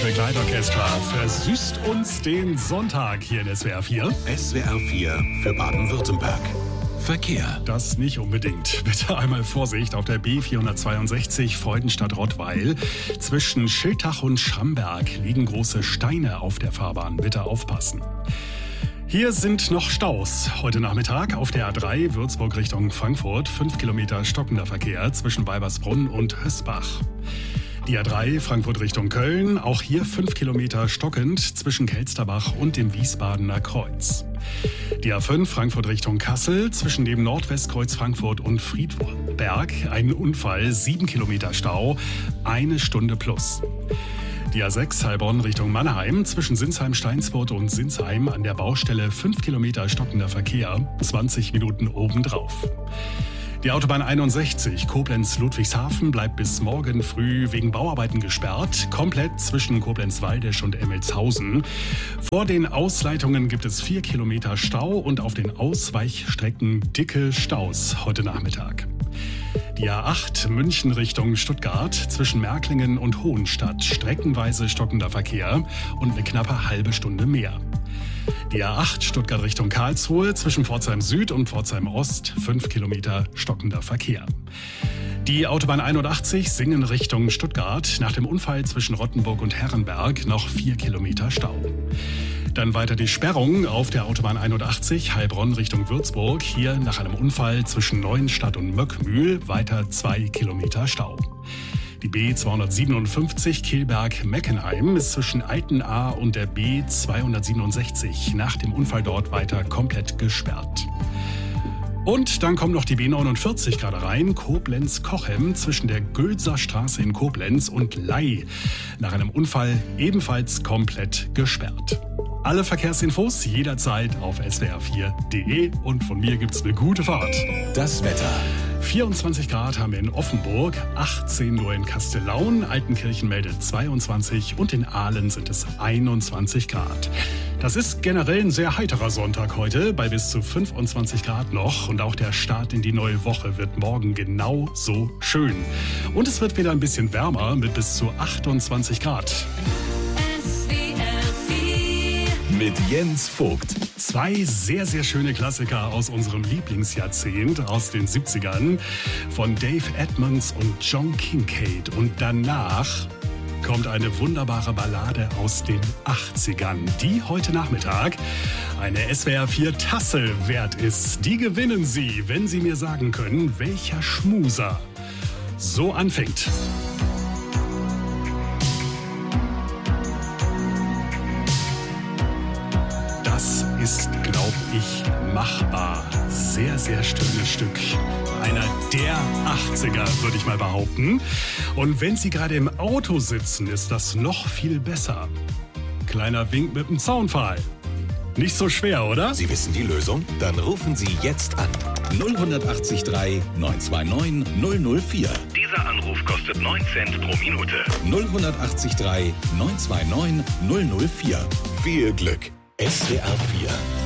Begleitorchester versüßt uns den Sonntag hier in SWR 4. SWR 4 für Baden-Württemberg. Verkehr. Das nicht unbedingt. Bitte einmal Vorsicht auf der B462 Freudenstadt-Rottweil. Zwischen Schiltach und Schramberg liegen große Steine auf der Fahrbahn. Bitte aufpassen. Hier sind noch Staus. Heute Nachmittag auf der A3 Würzburg Richtung Frankfurt. 5 Kilometer stockender Verkehr zwischen Weibersbrunn und Hösbach. Die A3 Frankfurt Richtung Köln. Auch hier 5 Kilometer stockend zwischen Kelsterbach und dem Wiesbadener Kreuz. Die A5 Frankfurt Richtung Kassel zwischen dem Nordwestkreuz Frankfurt und Friedberg. Ein Unfall, 7 Kilometer Stau, 1 Stunde plus. Die A6 Heilbronn Richtung Mannheim zwischen Sinsheim-Steinsfurt und Sinsheim an der Baustelle 5 Kilometer stockender Verkehr, 20 Minuten obendrauf. Die Autobahn 61 Koblenz-Ludwigshafen bleibt bis morgen früh wegen Bauarbeiten gesperrt, komplett zwischen Koblenz-Waldesch und Emmelshausen. Vor den Ausleitungen gibt es 4 Kilometer Stau und auf den Ausweichstrecken dicke Staus heute Nachmittag. Die A8 München Richtung Stuttgart zwischen Märklingen und Hohenstadt streckenweise stockender Verkehr und eine knappe halbe Stunde mehr. Die A8 Stuttgart Richtung Karlsruhe zwischen Pforzheim Süd und Pforzheim Ost 5 Kilometer stockender Verkehr. Die Autobahn 81 Singen Richtung Stuttgart nach dem Unfall zwischen Rottenburg und Herrenberg noch 4 Kilometer Stau. Dann weiter die Sperrung auf der Autobahn 81 Heilbronn Richtung Würzburg. Hier nach einem Unfall zwischen Neuenstadt und Möckmühl weiter 2 Kilometer Stau. Die B257 Kehlberg-Meckenheim ist zwischen Altenahr und der B267 nach dem Unfall dort weiter komplett gesperrt. Und dann kommt noch die B49 gerade rein, Koblenz-Kochem zwischen der Gülser Straße in Koblenz und Ley. Nach einem Unfall ebenfalls komplett gesperrt. Alle Verkehrsinfos jederzeit auf swr4.de und von mir gibt's eine gute Fahrt. Das Wetter. 24 Grad haben wir in Offenburg, 18 nur in Kastellaun, Altenkirchen meldet 22 und in Aalen sind es 21 Grad. Das ist generell ein sehr heiterer Sonntag heute, bei bis zu 25 Grad noch. Und auch der Start in die neue Woche wird morgen genau so schön. Und es wird wieder ein bisschen wärmer mit bis zu 28 Grad. Mit Jens Vogt. 2 sehr, sehr schöne Klassiker aus unserem Lieblingsjahrzehnt, aus den 70ern, von Dave Edmunds und John Kincaid. Und danach kommt eine wunderbare Ballade aus den 80ern, die heute Nachmittag eine SWR 4 Tasse wert ist. Die gewinnen Sie, wenn Sie mir sagen können, welcher Schmuser so anfängt. Das ist, glaube ich, machbar. Sehr, sehr schönes Stück. Einer der 80er, würde ich mal behaupten. Und wenn Sie gerade im Auto sitzen, ist das noch viel besser. Kleiner Wink mit dem Zaunpfahl. Nicht so schwer, oder? Sie wissen die Lösung? Dann rufen Sie jetzt an. 0183 929 004. Dieser Anruf kostet 9 Cent pro Minute. 0183 929 004. Viel Glück. SWR 4